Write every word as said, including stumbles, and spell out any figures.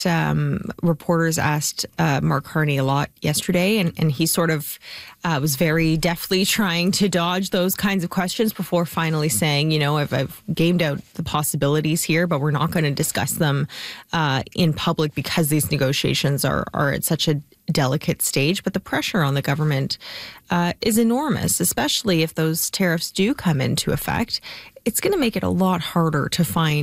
Um, reporters asked uh, Mark Carney a lot yesterday, and, and he sort of uh, was very deftly trying to dodge those kinds of questions before finally saying, you know, I've, I've gamed out the possibilities here, but we're not going to discuss them uh, in public because these negotiations are, are at such a delicate stage. But the pressure on the government uh, is enormous, especially if those tariffs do come into effect. It's going to make it a lot harder to find